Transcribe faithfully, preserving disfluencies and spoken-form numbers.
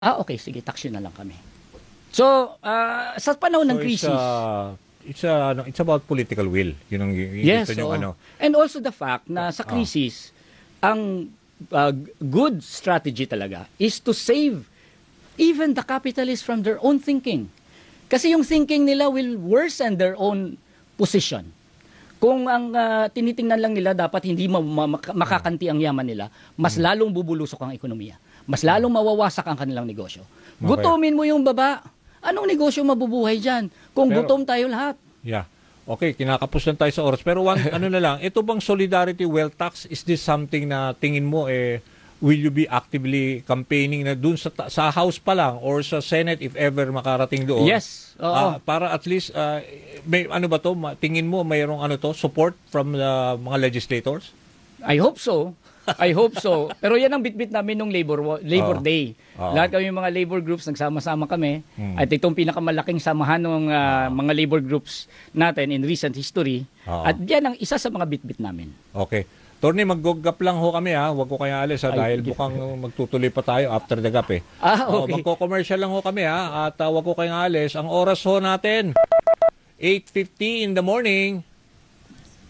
Ah, okay, sige, tax yun na lang kami. So, ah, sa panahon ng So, it's, crisis, uh, it's, uh, ano, it's about political will. Yun ang y- yes, gusto niyong oo. ano. And also the fact na sa Ah. crisis, ang uh, good strategy talaga is to save even the capitalists from their own thinking. Kasi yung thinking nila will worsen their own position. Kung ang uh, tinitingnan lang nila dapat hindi ma- ma- makakanti ang yaman nila, mas Hmm. lalong bubulusok ang ekonomiya. Mas lalong mawawasak ang kanilang negosyo. Okay. Gutumin mo yung baba. Anong negosyo mabubuhay dyan? Kung Pero- gutom tayo lahat. Yeah. Okay, kinakapos lang tayo sa oras. Pero one, ano na lang, ito bang Solidarity Wealth Tax, is this something na tingin mo, eh, will you be actively campaigning na dun sa, ta- sa House pa lang or sa Senate if ever makarating doon? Yes. Oo. Ah, para at least, ah, may, ano ba to, Ma- tingin mo mayroong ano to, support from the mga legislators? I hope so. I hope so. Pero yan ang bitbit namin nung Labor wa- Labor Oo. Day. Oo. Lahat kami mga labor groups nagsama-sama kami. Hmm. At itong pinakamalaking samahan ng ah, mga labor groups natin in recent history. Oo. At yan ang isa sa mga bitbit namin. Okay. Tony, mag-gap lang ho kami ha. Huwag ko kaya alis ha, Ay, dahil sige. mukhang magtutuloy pa tayo after the gap eh. Ah, Oh, okay. magko-commercial lang ho kami ha. At uh, huwag ko kayong alis. Ang oras ho natin, eight fifty in the morning.